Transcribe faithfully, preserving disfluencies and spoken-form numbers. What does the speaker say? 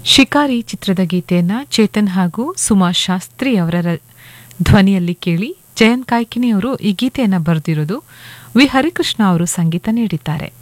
ಶಿಕಾರಿ ಚಿತ್ರದ ಗೀತೆಯನ್ನ ಚೇತನ್ ಹಾಗೂ ಸುಮಾ ಶಾಸ್ತ್ರಿ ಅವರ ರ- ಧ್ವನಿಯಲ್ಲಿ ಕೇಳಿ. ಜಯಂತ್ ಕಾಯ್ಕಿಣಿಯವರು ಈ ಗೀತೆಯನ್ನ ಬರೆದಿರೋದು. ವಿ ಹರಿಕೃಷ್ಣ ಅವರು ಸಂಗೀತ ನೀಡಿದ್ದಾರೆ.